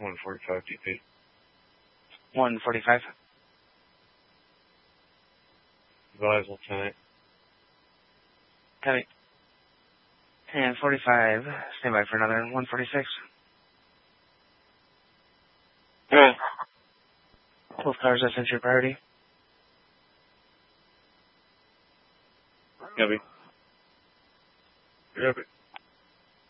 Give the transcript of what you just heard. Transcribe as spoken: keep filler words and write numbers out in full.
one forty-five D P. one forty-five. Advise Lieutenant. Copy. And forty-five, stand by for another one forty-six. Yeah. Both cars, that's entry priority. Copy. Copy.